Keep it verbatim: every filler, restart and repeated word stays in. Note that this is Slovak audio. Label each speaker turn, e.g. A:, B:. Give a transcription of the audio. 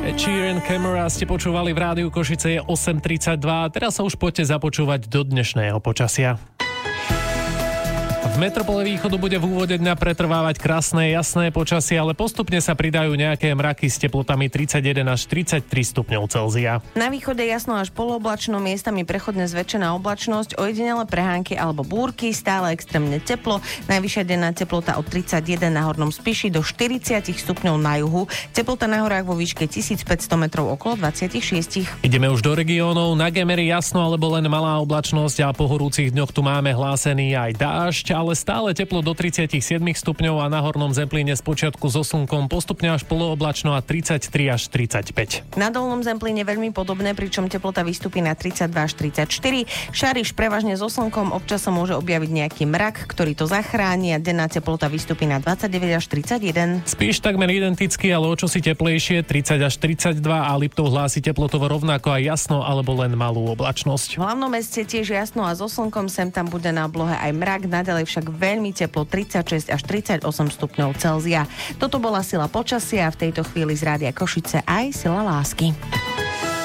A: Ed Sheeran, Camera ste počúvali v rádiu Košice, je osem tridsaťdva. Teraz sa už poďte započúvať do dnešného počasia. V metropole východu bude v úvode dňa pretrvávať krásne, jasné počasie, ale postupne sa pridajú nejaké mraky s teplotami tridsaťjeden až tridsaťtri stupňov Celzia.
B: Na východe jasno až polooblačno, miestami prechodne zväčšená oblačnosť, ojedinele prehánky alebo búrky, stále extrémne teplo, najvyššia denná teplota od tridsaťjeden na Hornom Spiši do štyridsať stupňov na juhu, teplota na horách vo výške tisícpäťsto metrov okolo dvadsaťšesť.
A: Ideme už do regiónov, na Gemeri jasno alebo len malá oblačnosť a po horúcich dňoch tu máme hlásený aj dážď, ale stále teplo do tridsaťsedem stupňov a na Hornom Zemplíne spočiatku so slnkom, postupne až polooblačno a tridsaťtri až tridsaťpäť.
B: Na Dolnom Zemplíne veľmi podobné, pričom teplota vystúpi na tridsaťdva až tridsaťštyri. Šariš prevažne so slnkom, občas sa môže objaviť nejaký mrak, ktorý to zachráni a denná teplota vystúpi na dvadsaťdeväť až tridsaťjeden.
A: Spíš takmer identicky, ale o čosi teplejšie, tridsať až tridsaťdva a Liptov hlási teplotovo rovnako aj jasno alebo len malú oblačnosť.
B: V hlavnom meste tiež jasno a so slnkom, sem tam bude na oblohe aj mrak, naďalej však veľmi teplo, tridsaťšesť až tridsaťosem stupňov Celzia. Toto bola Sila počasia a v tejto chvíli z Rádia Košice aj Sila lásky.